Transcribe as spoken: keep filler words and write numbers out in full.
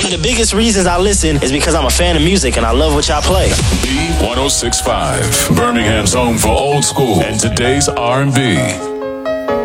of the biggest reasons I listen is because I'm a fan of music and I love what y'all play. B one oh six point five, Birmingham's home for old school and today's R and B.